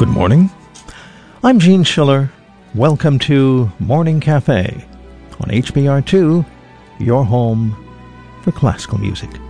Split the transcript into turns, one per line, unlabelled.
Good morning. I'm Gene Schiller. Welcome to Morning Cafe on HBR2, your home for classical music.